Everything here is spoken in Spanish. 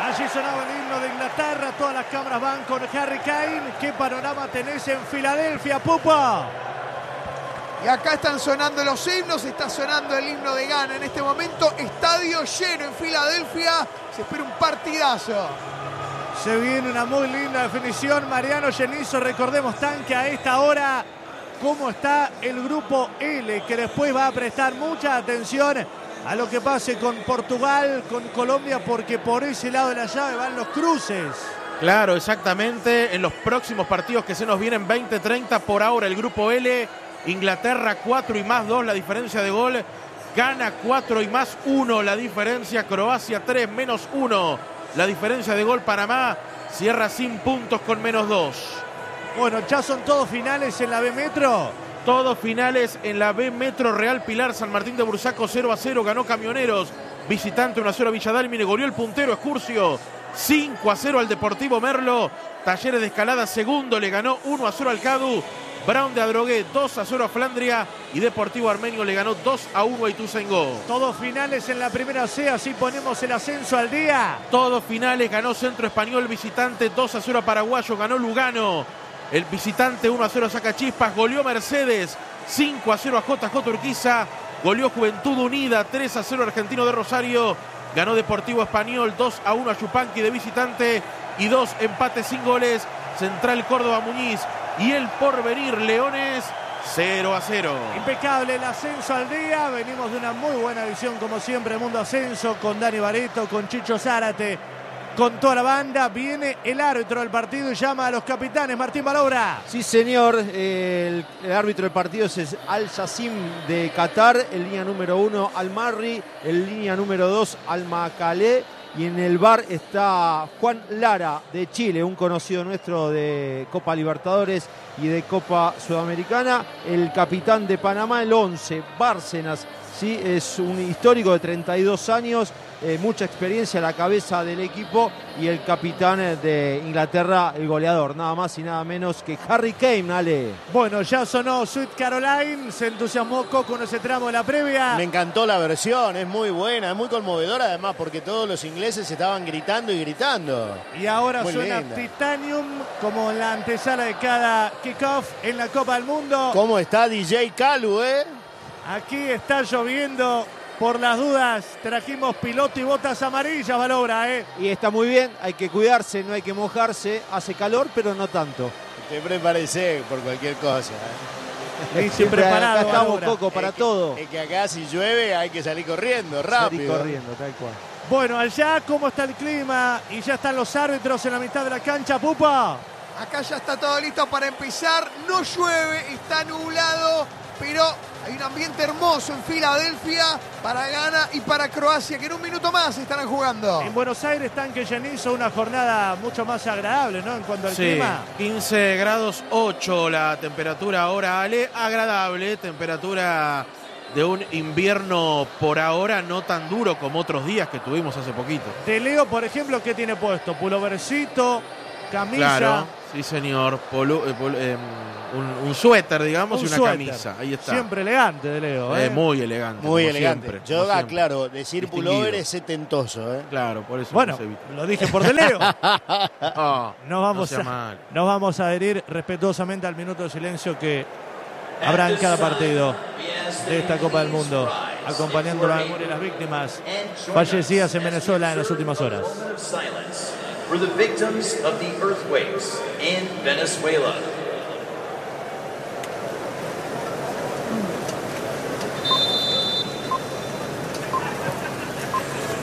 Allí sonaba el himno de Inglaterra, todas las cámaras van con Harry Kane. ¿Qué panorama tenés en Filadelfia, Pupa? Y acá están sonando los himnos, está sonando el himno de Ghana en este momento. Estadio lleno en Filadelfia, se espera un partidazo. Se viene una muy linda definición, Mariano Genizo. Recordemos, Tanque, a esta hora, cómo está el grupo L, que después va a prestar mucha atención a lo que pase con Portugal, con Colombia, porque por ese lado de la llave van los cruces. Claro, exactamente. En los próximos partidos que se nos vienen 20-30, por ahora el grupo L, Inglaterra 4 y más 2 la diferencia de gol, Ghana 4 y más 1 la diferencia, Croacia 3 menos 1 la diferencia de gol, Panamá cierra sin puntos con menos 2. Bueno, ya son todos finales en la B Metro. Todos finales en la B Metro. Real Pilar San Martín de Bursaco 0-0, ganó Camioneros. Visitante 1-0 Villa Dálmine, goleó el puntero Excursio 5-0 al Deportivo Merlo. Talleres de Escalada segundo, le ganó 1-0 al Cadu. Brown de Adrogué 2-0 a Flandria y Deportivo Armenio le ganó 2-1 a Ituzaingó. Todos finales en la primera C, así ponemos el ascenso al día. Todos finales, ganó Centro Español visitante 2-0 a Paraguayo, ganó Lugano. El visitante 1-0 a Sacachispas, goleó Mercedes 5-0 a JJ Urquiza, goleó Juventud Unida 3-0 Argentino de Rosario, ganó Deportivo Español 2-1 a Yupanqui de visitante y 2 empates sin goles, Central Córdoba Muñiz y el Porvenir Leones 0-0. Impecable el ascenso al día, venimos de una muy buena edición como siempre Mundo Ascenso, con Dani Bareto, con Chicho Zárate, con toda la banda. Viene el árbitro del partido y llama a los capitanes. Martín Balobra. Sí, señor. El árbitro del partido es Al Jassim de Qatar. En línea número 1, Al Marri. En línea número 2, Al Macalé. Y en el VAR está Juan Lara de Chile, un conocido nuestro de Copa Libertadores y de Copa Sudamericana. El capitán de Panamá, el 11, Bárcenas. Sí, es un histórico de 32 años, mucha experiencia a la cabeza del equipo, y el capitán de Inglaterra, el goleador, nada más y nada menos que Harry Kane, Ale. Bueno, ya sonó Sweet Caroline, se entusiasmó Coco en ese tramo de la previa. Me encantó la versión, es muy buena, es muy conmovedora además porque todos los ingleses estaban gritando y gritando. Y ahora muy suena linda. Titanium como en la antesala de cada kickoff en la Copa del Mundo. ¿Cómo está DJ Calu, Aquí está lloviendo, por las dudas trajimos piloto y botas amarillas, Balobra, Y está muy bien, hay que cuidarse, no hay que mojarse, hace calor, pero no tanto. Te prepárese por cualquier cosa. Siempre preparado, acá estamos, Balobra. Coco, para todo. Es que acá si llueve hay que salir corriendo, rápido. Salir corriendo, tal cual. Bueno, allá cómo está el clima y ya están los árbitros en la mitad de la cancha, Pupa. Acá ya está todo listo para empezar. No llueve, está nublado, pero hay un ambiente hermoso en Filadelfia para Ghana y para Croacia, que en un minuto más estarán jugando. En Buenos Aires, Tanque Genizo, una jornada mucho más agradable, ¿no? En cuanto al Sí, clima. 15 grados 8 la temperatura ahora, Ale. Agradable, temperatura de un invierno por ahora no tan duro como otros días que tuvimos hace poquito. De Leo, por ejemplo, ¿qué tiene puesto? Pulovercito, camisa. Claro, sí señor. Un suéter, digamos, un y una suéter. camisa. Ahí está. Siempre elegante de Leo, Muy elegante. Muy como elegante. siempre, Yo, como siempre. claro, decir Distinguido. pullover es setentoso, Claro, por eso Bueno, no se evita. lo dije por De Leo. Oh, Nos sea mal. vamos a adherir respetuosamente al minuto de silencio que habrá en cada partido de esta Copa del Mundo, acompañando la memoria de las víctimas fallecidas en Venezuela en las últimas horas. For the victims of the earthquakes in Venezuela.